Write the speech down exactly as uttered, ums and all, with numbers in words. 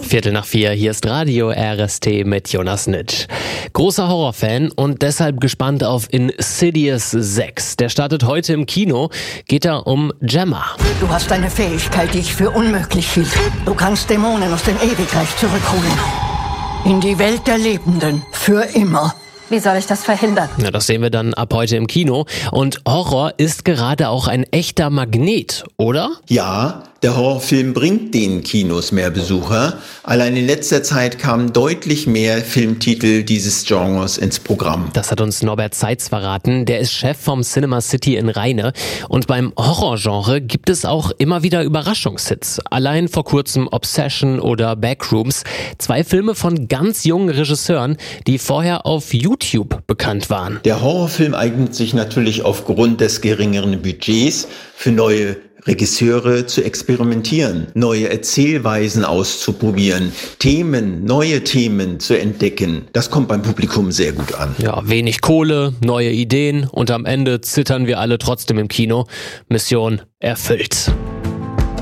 Viertel nach vier, hier ist Radio R S T mit Jonas Nitsch. Großer Horrorfan und deshalb gespannt auf Insidious sechs. Der startet heute im Kino, geht da um Gemma. Du hast eine Fähigkeit, die ich für unmöglich hielt. Du kannst Dämonen aus dem Ewigreich zurückholen. In die Welt der Lebenden. Für immer. Wie soll ich das verhindern? Na, das sehen wir dann ab heute im Kino. Und Horror ist gerade auch ein echter Magnet, oder? Ja, der Horrorfilm bringt den Kinos mehr Besucher. Allein in letzter Zeit kamen deutlich mehr Filmtitel dieses Genres ins Programm. Das hat uns Norbert Seitz verraten. Der ist Chef vom Cinema City in Rheine. Und beim Horrorgenre gibt es auch immer wieder Überraschungshits. Allein vor kurzem Obsession oder Backrooms. Zwei Filme von ganz jungen Regisseuren, die vorher auf YouTube bekannt waren. Der Horrorfilm eignet sich natürlich aufgrund des geringeren Budgets für neue Regisseure zu experimentieren, neue Erzählweisen auszuprobieren, Themen, neue Themen zu entdecken. Das kommt beim Publikum sehr gut an. Ja, wenig Kohle, neue Ideen und am Ende zittern wir alle trotzdem im Kino. Mission erfüllt.